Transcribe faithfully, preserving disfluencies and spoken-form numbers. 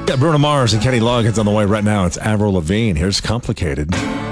Got Bruno Mars and Kenny Loggins on the way right now. It's Avril Lavigne. Here's Complicated.